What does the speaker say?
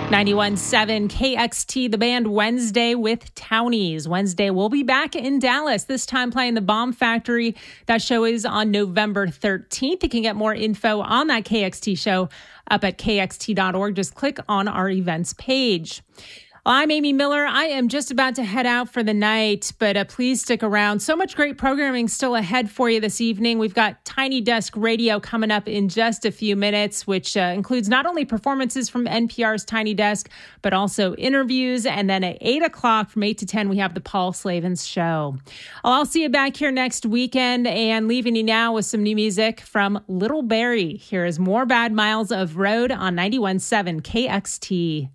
91.7 KXT, the band Wednesday with Townies. Wednesday will be back in Dallas, this time playing the Bomb Factory. That show is on November 13th. You can get more info on that KXT show up at kxt.org. Just click on our events page. Well, I'm Amy Miller. I am just about to head out for the night, but please stick around. So much great programming still ahead for you this evening. We've got Tiny Desk Radio coming up in just a few minutes, which includes not only performances from NPR's Tiny Desk, but also interviews. And then at 8 o'clock from 8 to 10, we have the Paul Slavens Show. I'll see you back here next weekend, and leaving you now with some new music from Little Barrie. Here is more Bad Miles of Road on 91.7 KXT.